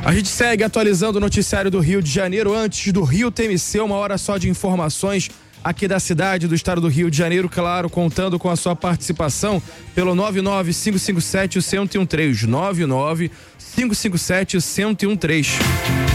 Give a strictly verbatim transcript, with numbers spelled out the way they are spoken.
A gente segue atualizando o noticiário do Rio de Janeiro. Antes do Rio T M C, uma hora só de informações aqui da cidade, do estado do Rio de Janeiro, claro, contando com a sua participação pelo nove nove cinco cinco sete um zero um três, nove nove cinco cinco sete um zero um três.